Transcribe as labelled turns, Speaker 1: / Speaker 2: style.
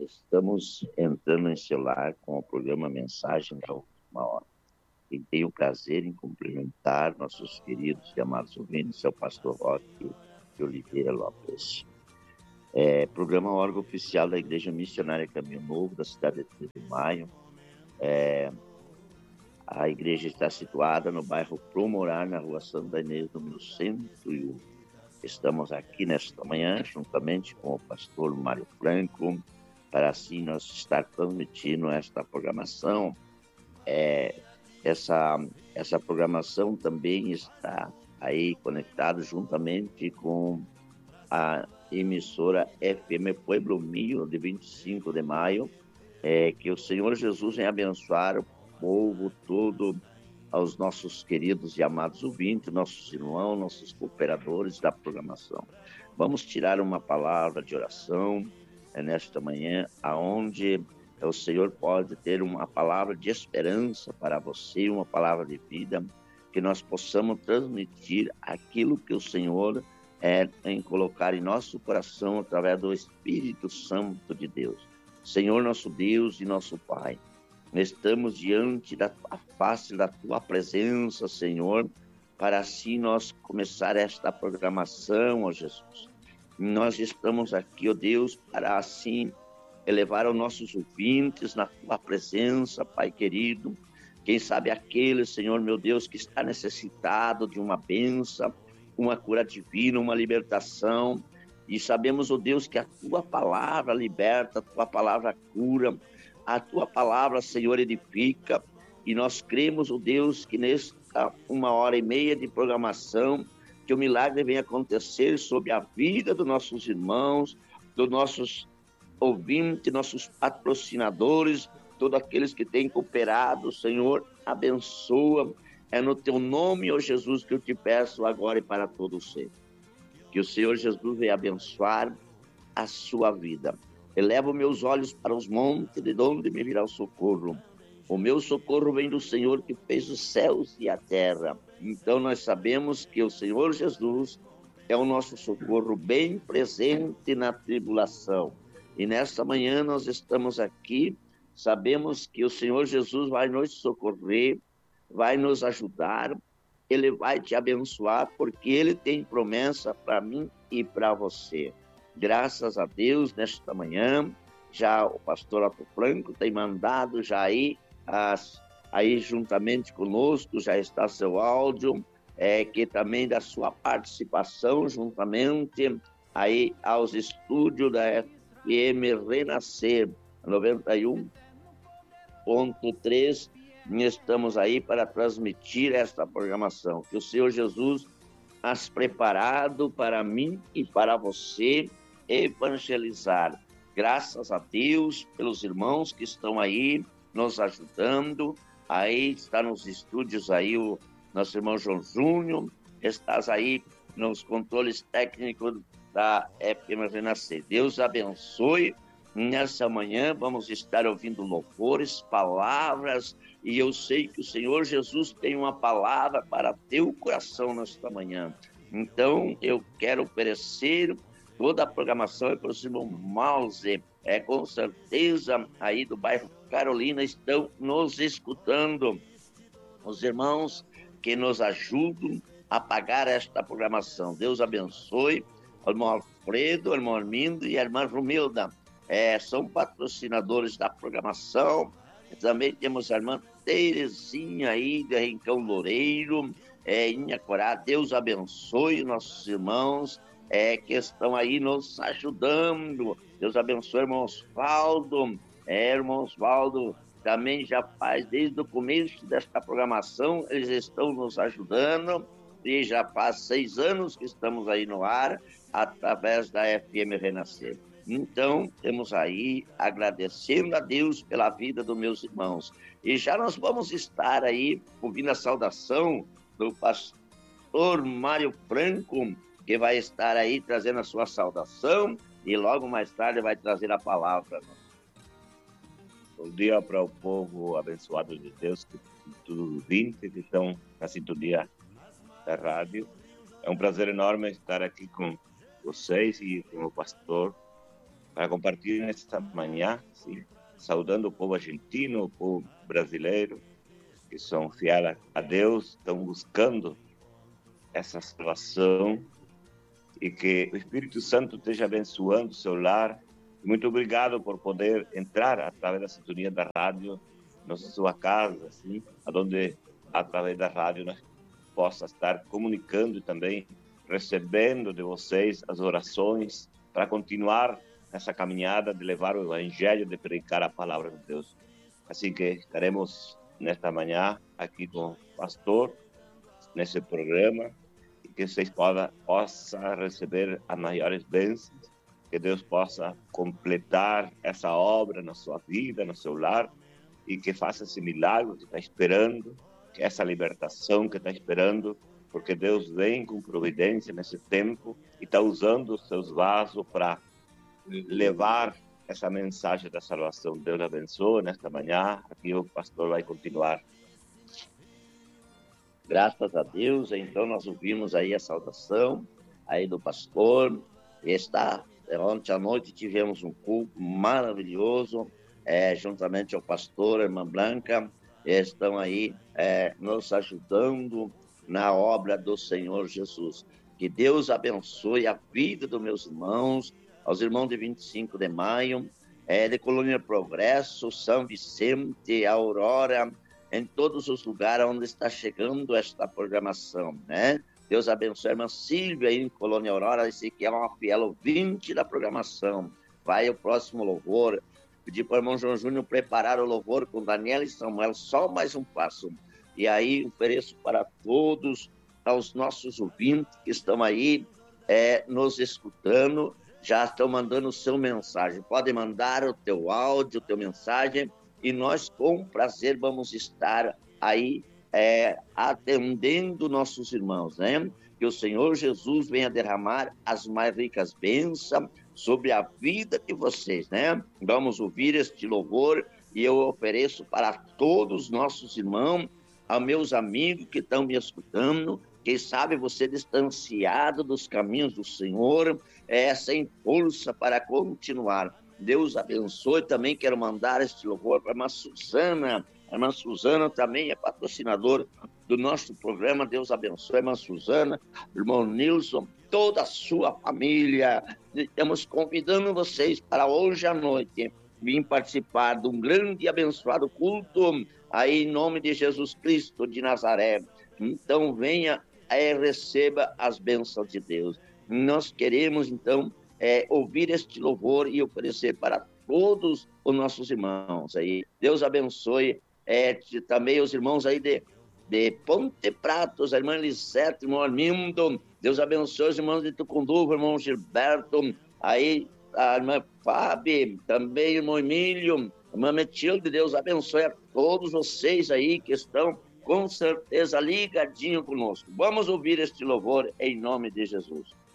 Speaker 1: Estamos entrando em celular com o programa Mensagem da Última Hora. E tenho o prazer em cumprimentar nossos queridos e amados ouvintes, é o pastor Roque de Oliveira Lopes. Programa órgão oficial da Igreja Missionária Caminho Novo, da cidade de 3 de Maio. A igreja está situada no bairro Promorar, na rua Santa Inês, número 101. Estamos aqui nesta manhã, juntamente com o pastor Mário Franco, para assim nós estar transmitindo esta programação. Essa programação também está aí conectada juntamente com a emissora FM Pueblo Mío, de 25 de maio, que o Senhor Jesus venha abençoar o povo todo, aos nossos queridos e amados ouvintes, nossos irmãos, nossos cooperadores da programação. Vamos tirar uma palavra de oração nesta manhã, aonde o Senhor pode ter uma palavra de esperança para você, uma palavra de vida, que nós possamos transmitir aquilo que o Senhor em colocar em nosso coração através do Espírito Santo de Deus. Senhor, nosso Deus e nosso Pai, estamos diante da tua face, da tua presença, Senhor, para assim nós começar esta programação, ó Jesus. Nós estamos aqui, ó Deus, para assim elevar os nossos ouvintes na tua presença, Pai querido. Quem sabe aquele, Senhor, meu Deus, que está necessitado de uma bênção, uma cura divina, uma libertação. E sabemos, ó Deus, que a tua palavra liberta, a tua palavra cura, a tua palavra, Senhor, edifica. E nós cremos, ó Deus, que nesta 1h30 de programação, que o milagre venha acontecer sobre a vida dos nossos irmãos, dos nossos ouvintes, nossos patrocinadores, todos aqueles que têm cooperado. Senhor, abençoa. É no teu nome, ó Jesus, que eu te peço agora e para todo sempre. Que o Senhor Jesus venha abençoar a sua vida. Elevo meus olhos para os montes, de onde me virá o socorro. O meu socorro vem do Senhor que fez os céus e a terra. Então nós sabemos que o Senhor Jesus é o nosso socorro bem presente na tribulação. E nesta manhã nós estamos aqui, sabemos que o Senhor Jesus vai nos socorrer, vai nos ajudar, Ele vai te abençoar, porque Ele tem promessa para mim e para você. Graças a Deus, nesta manhã, já o pastor Otto Franco tem mandado já aí juntamente conosco, já está seu áudio, que também da sua participação, juntamente aí aos estúdios da FM Renascer, 91.3, estamos aí para transmitir esta programação, que o Senhor Jesus has preparado para mim e para você evangelizar. Graças a Deus pelos irmãos que estão aí nos ajudando. Aí está nos estúdios aí o nosso irmão João Júnior, estás aí nos controles técnicos da FM Renascer. Deus abençoe. Nessa manhã vamos estar ouvindo louvores, palavras, e eu sei que o Senhor Jesus tem uma palavra para teu coração nesta manhã. Então eu quero oferecer toda a programação para o irmão Mouse, com certeza aí do bairro Carolina estão nos escutando. Os irmãos que nos ajudam a pagar esta programação. Deus abençoe o irmão Alfredo, o irmão Armindo e a irmã Romilda. São patrocinadores da programação. Também temos a irmã Terezinha aí, de Rincão Loureiro, Inhacorá. Deus abençoe nossos irmãos que estão aí nos ajudando. Deus abençoe, irmão Osvaldo. Irmão Osvaldo também já faz, desde o começo desta programação, eles estão nos ajudando, e já faz 6 anos que estamos aí no ar, através da FM Renascer. Então, temos aí, agradecendo a Deus pela vida dos meus irmãos. E já nós vamos estar aí, ouvindo a saudação do pastor Mário Franco, que vai estar aí trazendo a sua saudação, e logo mais tarde vai trazer a palavra.
Speaker 2: Bom dia para o povo abençoado de Deus, todos os 20 que estão na sintonia da rádio. É um prazer enorme estar aqui com vocês e com o pastor para compartilhar nesta manhã, sim, saudando o povo argentino, o povo brasileiro, que são fiéis a Deus, estão buscando essa salvação, e que o Espírito Santo esteja abençoando o seu lar. Muito obrigado por poder entrar através da sintonia da rádio na sua casa, assim, onde através da rádio nós possa estar comunicando e também recebendo de vocês as orações para continuar essa caminhada de levar o Evangelho, de predicar a palavra de Deus. Assim que estaremos nesta manhã aqui com o pastor, nesse programa, e que vocês possam receber as maiores bênçãos, que Deus possa completar essa obra na sua vida, no seu lar, e que faça esse milagre que está esperando, que essa libertação que está esperando, porque Deus vem com providência nesse tempo e está usando os seus vasos para levar essa mensagem da salvação. Deus abençoe nesta manhã. Aqui o pastor vai continuar.
Speaker 1: Graças a Deus. Então nós ouvimos aí a saudação aí do pastor. Ontem à noite tivemos um culto maravilhoso, juntamente ao pastor, a irmã Blanca, estão aí nos ajudando na obra do Senhor Jesus. Que Deus abençoe a vida dos meus irmãos, aos irmãos de 25 de maio, de Colônia Progresso, São Vicente, Aurora, em todos os lugares onde está chegando esta programação, né? Deus abençoe a irmã Silvia aí em Colônia Aurora, disse que é uma fiel ouvinte da programação. Vai o próximo louvor. Pedi para o irmão João Júnior preparar o louvor com Daniela e Samuel, só mais um passo. E aí ofereço para todos, aos nossos ouvintes que estão aí nos escutando, já estão mandando o seu mensagem. Pode mandar o teu áudio, o teu mensagem, e nós com prazer vamos estar aí atendendo nossos irmãos, né? Que o Senhor Jesus venha derramar as mais ricas bênçãos sobre a vida de vocês, né? Vamos ouvir este louvor e eu ofereço para todos os nossos irmãos, a meus amigos que estão me escutando. Quem sabe você distanciado dos caminhos do Senhor, sem força para continuar. Deus abençoe. Também quero mandar este louvor para a irmã Suzana. A irmã Suzana também é patrocinadora do nosso programa. Deus abençoe a irmã Suzana, irmão Nilson, toda a sua família. Estamos convidando vocês para hoje à noite vir participar de um grande e abençoado culto aí em nome de Jesus Cristo de Nazaré. Então venha e receba as bênçãos de Deus. Nós queremos então ouvir este louvor e oferecer para todos os nossos irmãos aí. Deus abençoe também os irmãos aí de Ponte Pratos, a irmã Elisete, irmão Armindo. Deus abençoe os irmãos de Tucunduva, irmão Gilberto, aí a irmã Fábio, também irmão Emílio, irmã Metilde. Deus abençoe a todos vocês aí que estão com certeza ligadinho conosco. Vamos ouvir este louvor em nome de Jesus.